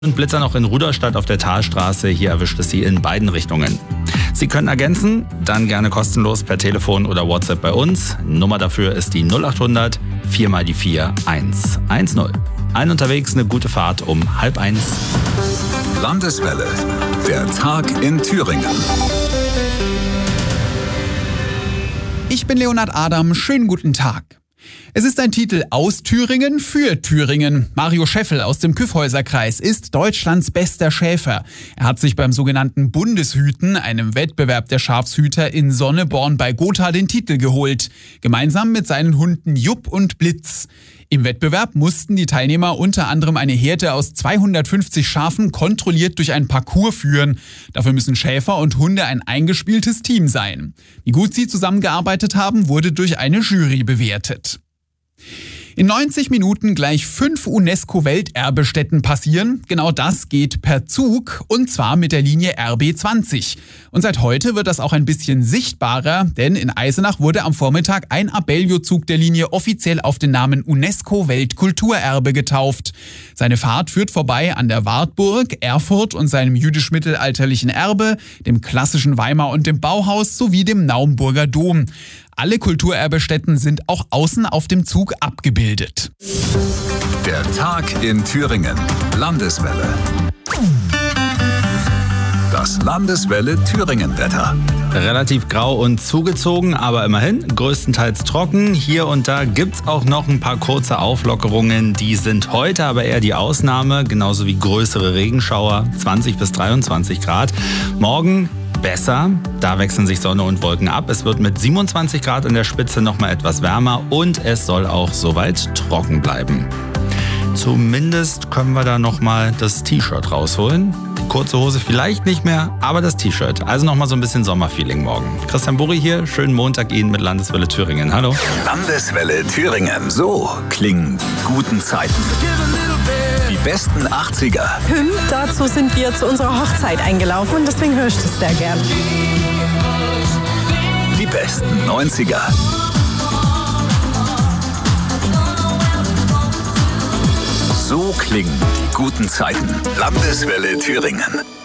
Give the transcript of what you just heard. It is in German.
Und Blitzer noch in Rudolstadt auf der Talstraße. Hier erwischt es Sie in beiden Richtungen. Sie können ergänzen, dann gerne kostenlos per Telefon oder WhatsApp bei uns. Nummer dafür ist die 0800 4 mal die 4 110. Allen unterwegs eine gute Fahrt um 12:30. Landeswelle, der Tag in Thüringen. Ich bin Leonhard Adam, schönen guten Tag. Es ist ein Titel aus Thüringen für Thüringen. Mario Scheffel aus dem Kyffhäuserkreis ist Deutschlands bester Schäfer. Er hat sich beim sogenannten Bundeshüten, einem Wettbewerb der Schafshüter in Sonneborn bei Gotha, den Titel geholt. Gemeinsam mit seinen Hunden Jupp und Blitz. Im Wettbewerb mussten die Teilnehmer unter anderem eine Herde aus 250 Schafen kontrolliert durch ein Parcours führen. Dafür müssen Schäfer und Hunde ein eingespieltes Team sein. Wie gut sie zusammengearbeitet haben, wurde durch eine Jury bewertet. In 90 Minuten gleich 5 UNESCO-Welterbestätten passieren. Genau das geht per Zug und zwar mit der Linie RB20. Und seit heute wird das auch ein bisschen sichtbarer, denn in Eisenach wurde am Vormittag ein Abellio-Zug der Linie offiziell auf den Namen UNESCO-Weltkulturerbe getauft. Seine Fahrt führt vorbei an der Wartburg, Erfurt und seinem jüdisch-mittelalterlichen Erbe, dem klassischen Weimar und dem Bauhaus sowie dem Naumburger Dom. Alle Kulturerbestätten sind auch außen auf dem Zug abgebildet. Der Tag in Thüringen. Landeswelle. Das Landeswelle Thüringen-Wetter. Relativ grau und zugezogen, aber immerhin größtenteils trocken. Hier und da gibt's auch noch ein paar kurze Auflockerungen. Die sind heute aber eher die Ausnahme, genauso wie größere Regenschauer, 20 bis 23 Grad. Morgen besser, da wechseln sich Sonne und Wolken ab. Es wird mit 27 Grad in der Spitze nochmal etwas wärmer und es soll auch soweit trocken bleiben. Zumindest können wir da nochmal das T-Shirt rausholen. Die kurze Hose vielleicht nicht mehr, aber das T-Shirt. Also nochmal so ein bisschen Sommerfeeling morgen. Christian Burri hier, schönen Montag Ihnen mit Landeswelle Thüringen. Hallo. Landeswelle Thüringen. So klingen die guten Zeiten. Die besten 80er. Dazu sind wir zu unserer Hochzeit eingelaufen und deswegen höre ich das sehr gern. Die besten 90er. So klingen die guten Zeiten. Landeswelle Thüringen.